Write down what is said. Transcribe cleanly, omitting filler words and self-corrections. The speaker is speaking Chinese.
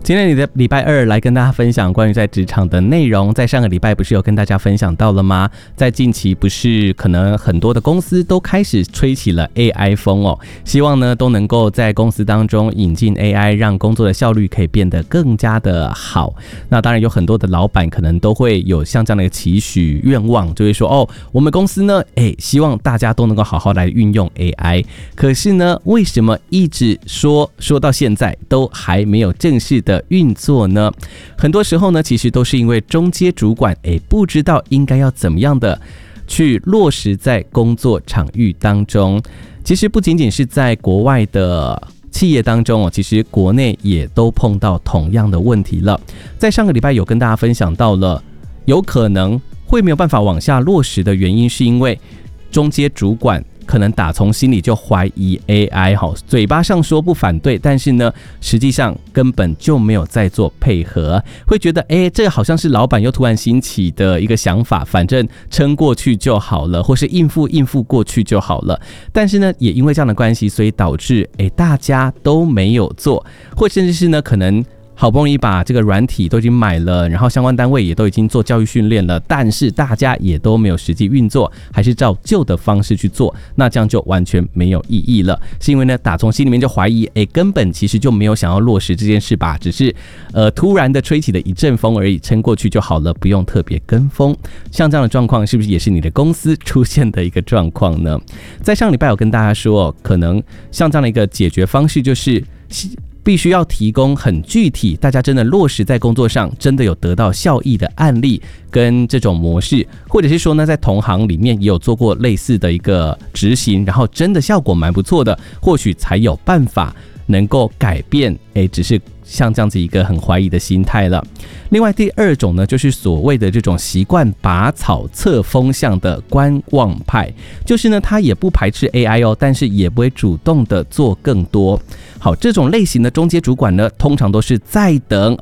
今天的礼拜二来跟大家分享关于在职场的内容。在上个礼拜不是有跟大家分享到了吗？在近期不是可能很多的公司都开始吹起了 AI 风哦，希望呢都能够在公司当中引进 AI， 让工作的效率可以变得更加的好。那当然有很多的老板可能都会有像这样的一个期许愿望，就会说哦，我们公司呢希望大家都能够好好来运用 AI。可是呢，为什么一直说到现在都还没有正式的运作呢？很多时候呢，其实都是因为中阶主管不知道应该要怎么样的去落实在工作场域当中。其实不仅仅是在国外的企业当中其实国内也都碰到同样的问题了。在上个礼拜有跟大家分享到了，有可能会没有办法往下落实的原因，是因为中阶主管可能打从心里就怀疑 AI， 嘴巴上说不反对，但是呢，实际上根本就没有在做配合，会觉得这个好像是老板又突然兴起的一个想法，反正撑过去就好了，或是应付过去就好了。但是呢，也因为这样的关系，所以导致大家都没有做，或甚至是呢，可能好不容易把这个软体都已经买了，然后相关单位也都已经做教育训练了，但是大家也都没有实际运作，还是照旧的方式去做，那这样就完全没有意义了。是因为呢，打从心里面就怀疑，根本其实就没有想要落实这件事吧，只是突然的吹起了一阵风而已，撑过去就好了，不用特别跟风。像这样的状况，是不是也是你的公司出现的一个状况呢？在上礼拜有跟大家说，可能像这样的一个解决方式，就是必须要提供很具体，大家真的落实在工作上，真的有得到效益的案例跟这种模式，或者是说呢，在同行里面也有做过类似的一个执行，然后真的效果蛮不错的，或许才有办法能够改变只是像这样子一个很怀疑的心态了。另外第二种呢，就是所谓的这种习惯拔草测风向的观望派，就是呢，他也不排斥 AI 但是也不会主动的做更多。好，这种类型的中阶主管呢，通常都是在等